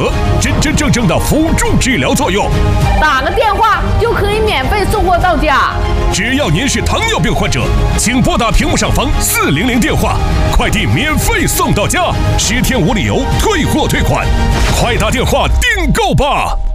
德，真正的辅助治疗作用。 打个电话就可以免费送货到家。 只要您是糖尿病患者，请拨打屏幕上方400电话，快递免费送到家，10天无理由退货退款，快打电话订购吧。